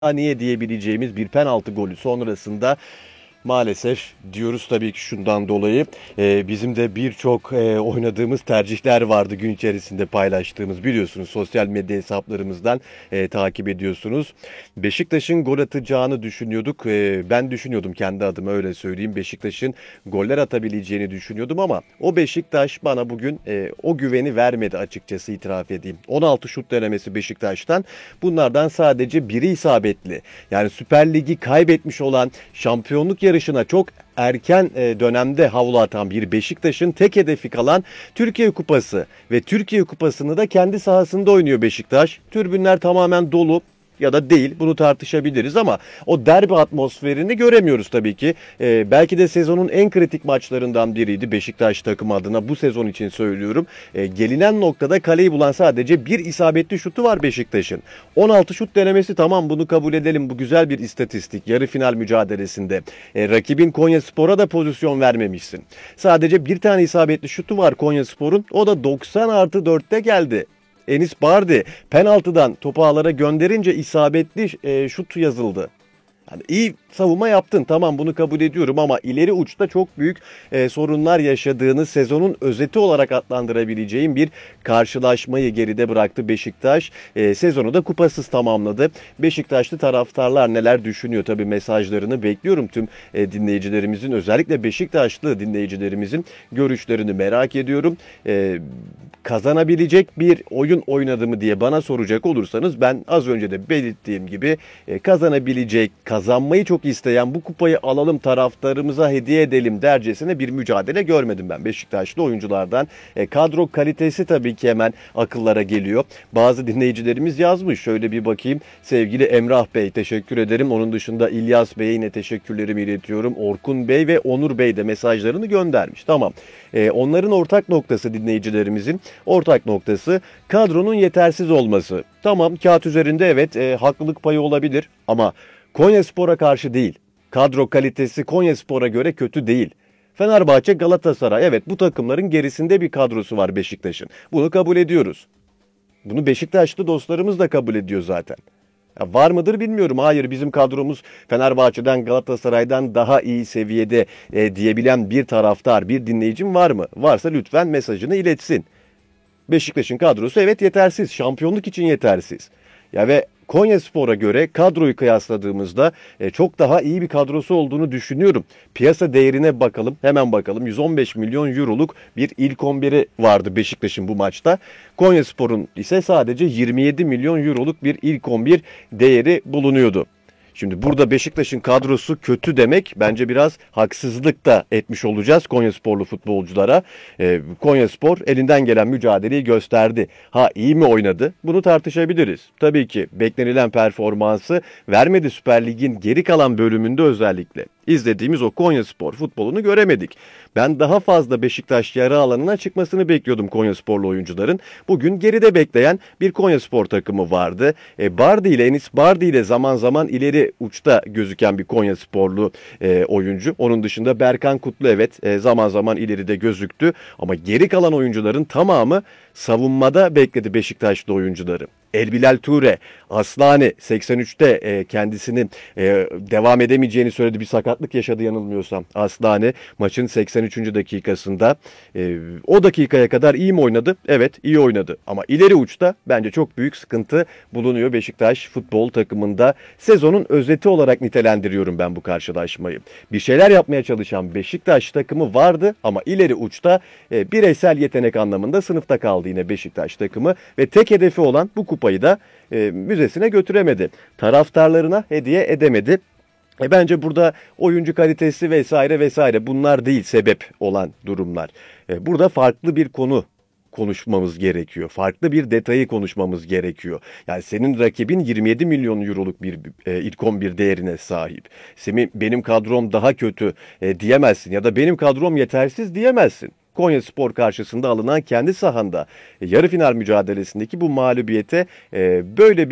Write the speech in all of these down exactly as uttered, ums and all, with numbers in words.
Niye diyebileceğimiz bir penaltı golü sonrasında maalesef diyoruz tabii ki şundan dolayı e, bizim de birçok e, oynadığımız tercihler vardı gün içerisinde paylaştığımız, biliyorsunuz sosyal medya hesaplarımızdan e, takip ediyorsunuz. Beşiktaş'ın gol atacağını düşünüyorduk. E, ben düşünüyordum kendi adıma, öyle söyleyeyim. Beşiktaş'ın goller atabileceğini düşünüyordum ama o Beşiktaş bana bugün e, o güveni vermedi, açıkçası itiraf edeyim. on altı şut denemesi Beşiktaş'tan. Bunlardan sadece biri isabetli. Yani Süper Lig'i kaybetmiş olan, şampiyonluk yarışına çok erken dönemde havlu atan bir Beşiktaş'ın tek hedefi kalan Türkiye Kupası ve Türkiye Kupası'nı da kendi sahasında oynuyor Beşiktaş. Tribünler tamamen dolu ya da değil, bunu tartışabiliriz ama o derbi atmosferini göremiyoruz tabii ki. Ee, belki de sezonun en kritik maçlarından biriydi Beşiktaş takımı adına, bu sezon için söylüyorum. Ee, gelinen noktada kaleyi bulan sadece bir isabetli şutu var Beşiktaş'ın. on altı şut denemesi, tamam, bunu kabul edelim, bu güzel bir istatistik. Yarı final mücadelesinde ee, rakibin Konyaspor'a da pozisyon vermemişsin. Sadece bir tane isabetli şutu var Konyaspor'un, o da doksan artı dörtte geldi. Enis Bardi penaltıdan topu ağlara gönderince isabetli e, şut yazıldı. Yani iyi savunma yaptın, tamam, bunu kabul ediyorum ama ileri uçta çok büyük e, sorunlar yaşadığını sezonun özeti olarak adlandırabileceğim bir karşılaşmayı geride bıraktı Beşiktaş. E, sezonu da kupasız tamamladı. Beşiktaşlı taraftarlar neler düşünüyor? Tabii mesajlarını bekliyorum, tüm e, dinleyicilerimizin, özellikle Beşiktaşlı dinleyicilerimizin görüşlerini merak ediyorum. E, kazanabilecek bir oyun oynadı mı diye bana soracak olursanız, ben az önce de belirttiğim gibi e, kazanabilecek, kazanmayı çok isteyen, bu kupayı alalım taraftarımıza hediye edelim dercesine bir mücadele görmedim ben Beşiktaşlı oyunculardan. E, kadro kalitesi tabii ki hemen akıllara geliyor. Bazı dinleyicilerimiz yazmış, şöyle bir bakayım. Sevgili Emrah Bey, teşekkür ederim. Onun dışında İlyas Bey'e yine teşekkürlerimi iletiyorum. Orkun Bey ve Onur Bey de mesajlarını göndermiş. Tamam. E, onların ortak noktası, dinleyicilerimizin ortak noktası kadronun yetersiz olması. Tamam, kağıt üzerinde evet e, haklılık payı olabilir ama Konyaspor'a karşı değil. Kadro kalitesi Konyaspor'a göre kötü değil. Fenerbahçe, Galatasaray, evet, bu takımların gerisinde bir kadrosu var Beşiktaş'ın. Bunu kabul ediyoruz. Bunu Beşiktaşlı dostlarımız da kabul ediyor zaten. Ya var mıdır bilmiyorum. Hayır, bizim kadromuz Fenerbahçe'den, Galatasaray'dan daha iyi seviyede e, diyebilen bir taraftar, bir dinleyicim var mı? Varsa lütfen mesajını iletsin. Beşiktaş'ın kadrosu evet yetersiz. Şampiyonluk için yetersiz. Ya ve Konyaspor'a göre kadroyu kıyasladığımızda e, çok daha iyi bir kadrosu olduğunu düşünüyorum. Piyasa değerine bakalım, hemen bakalım. yüz on beş milyon euroluk bir ilk on biri vardı Beşiktaş'ın bu maçta. Konyaspor'un ise sadece yirmi yedi milyon euroluk bir ilk on bir değeri bulunuyordu. Şimdi burada Beşiktaş'ın kadrosu kötü demek, bence biraz haksızlık da etmiş olacağız Konyasporlu futbolculara. Ee, Konyaspor elinden gelen mücadeleyi gösterdi. Ha, iyi mi oynadı? Bunu tartışabiliriz. Tabii ki beklenilen performansı vermedi Süper Lig'in geri kalan bölümünde özellikle. İzlediğimiz o Konyaspor futbolunu göremedik. Ben daha fazla Beşiktaş yarı alanına çıkmasını bekliyordum Konyasporlu oyuncuların. Bugün geride bekleyen bir Konyaspor takımı vardı. E, Bardi ile, Enis Bardi ile zaman zaman ileri uçta gözüken bir Konyasporlu e, oyuncu. Onun dışında Berkan Kutlu, evet, e, zaman zaman ileride gözüktü. Ama geri kalan oyuncuların tamamı savunmada bekledi Beşiktaşlı oyuncuları. Elbilal Ture, Aslani seksen üçte e, kendisini e, devam edemeyeceğini söyledi. Bir sakatlık yaşadı yanılmıyorsam Aslani maçın seksen üçüncü dakikasında. E, o dakikaya kadar iyi mi oynadı? Evet, iyi oynadı. Ama ileri uçta bence çok büyük sıkıntı bulunuyor Beşiktaş futbol takımında. Sezonun özeti olarak nitelendiriyorum ben bu karşılaşmayı. Bir şeyler yapmaya çalışan Beşiktaş takımı vardı ama ileri uçta e, bireysel yetenek anlamında sınıfta kaldı yine Beşiktaş takımı ve tek hedefi olan bu kupayı da e, müzesine götüremedi. Taraftarlarına hediye edemedi. E bence burada oyuncu kalitesi vesaire vesaire bunlar değil sebep olan durumlar. E, burada farklı bir konu konuşmamız gerekiyor. Farklı bir detayı konuşmamız gerekiyor. Yani senin rakibin yirmi yedi milyon euroluk bir e, ilk on bir değerine sahip. Senin, benim kadrom daha kötü e, diyemezsin ya da benim kadrom yetersiz diyemezsin. Konyaspor karşısında alınan kendi sahanda e, yarı final mücadelesindeki bu mağlubiyete e, böyle bir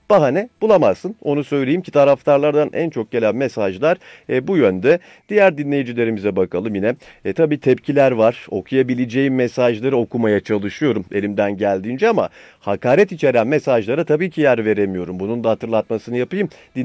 bahane bulamazsın. Onu söyleyeyim ki taraftarlardan en çok gelen mesajlar e, bu yönde. Diğer dinleyicilerimize bakalım yine. E, tabii tepkiler var. Okuyabileceğim mesajları okumaya çalışıyorum elimden geldiğince ama hakaret içeren mesajlara tabii ki yer veremiyorum. Bunun da hatırlatmasını yapayım.